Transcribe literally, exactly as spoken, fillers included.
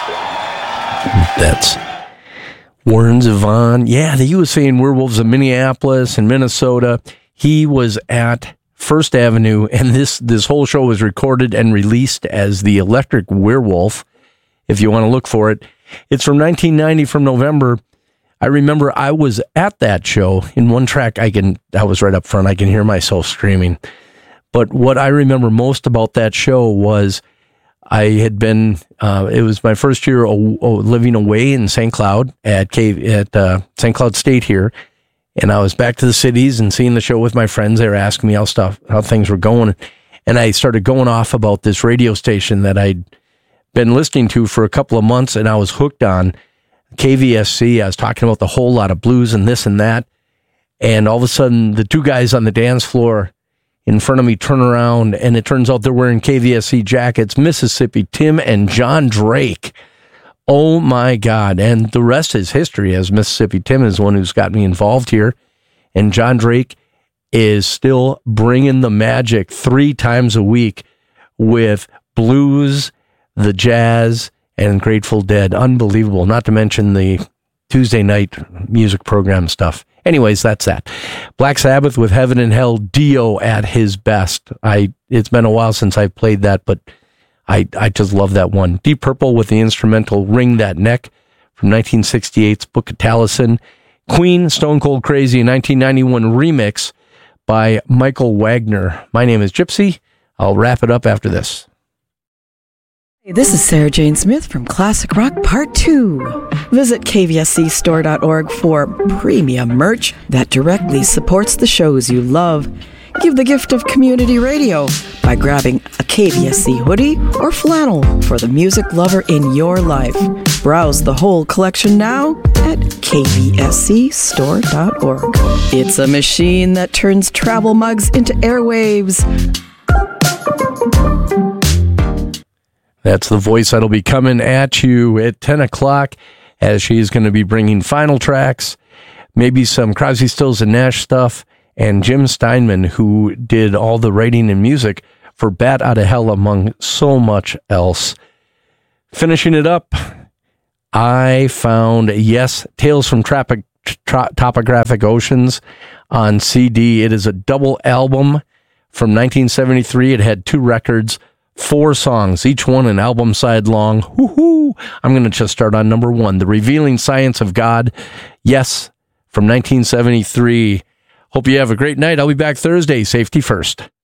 That's Warren Zevon. Yeah, he was saying Werewolves of Minneapolis and Minnesota. He was at First Avenue, and this, this whole show was recorded and released as The Electric Werewolf, if you want to look for it. It's from nineteen ninety, from November. I remember I was at that show. In one track, I can I was right up front. I can hear myself screaming. But what I remember most about that show was I had been, uh, it was my first year o- o- living away in Saint Cloud at Cave, at uh, Saint Cloud State here. And I was back to the cities and seeing the show with my friends. They were asking me how stuff, how things were going. And I started going off about this radio station that I'd been listening to for a couple of months, and I was hooked on K V S C. I was talking about the whole lot of blues and this and that. And all of a sudden, the two guys on the dance floor in front of me turn around, and it turns out they're wearing K V S C jackets, Mississippi Tim and John Drake. Oh my God. And the rest is history, as Mississippi Tim is the one who's got me involved here. And John Drake is still bringing the magic three times a week with blues, the jazz, and Grateful Dead. Unbelievable. Not to mention the Tuesday night music program stuff. Anyways, that's that. Black Sabbath with Heaven and Hell, Dio at his best. I It's been a while since I've played that, but I, I just love that one. Deep Purple with the instrumental Ring That Neck from nineteen sixty-eight's Book of Taliesin. Queen, Stone Cold Crazy, a nineteen ninety-one remix by Michael Wagner. My name is Gypsy. I'll wrap it up after this. Hey, this is Sarah Jane Smith from Classic Rock Part two. Visit K V S C store dot org for premium merch that directly supports the shows you love. Give the gift of community radio by grabbing a K V S C hoodie or flannel for the music lover in your life. Browse the whole collection now at K V S C store dot org. It's a machine that turns travel mugs into airwaves. That's the voice that'll be coming at you at ten o'clock, as she's going to be bringing final tracks, maybe some Crosby, Stills and Nash stuff, and Jim Steinman, who did all the writing and music for Bat Outta Hell, among so much else. Finishing it up, I found, yes, Tales from Tropic, Tra- Topographic Oceans on C D. It is a double album from nineteen seventy-three. It had two records, four songs, each one an album side long. Woo-hoo! I'm going to just start on number one, The Revealing Science of God. Yes, from nineteen seventy-three. Hope you have a great night. I'll be back Thursday. Safety first.